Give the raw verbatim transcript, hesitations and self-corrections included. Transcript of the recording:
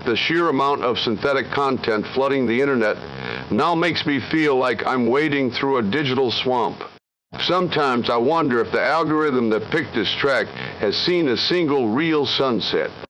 the sheer amount of synthetic content flooding the internet now makes me feel like I'm wading through a digital swamp. Sometimes I wonder if the algorithm that picked this track has seen a single real sunset.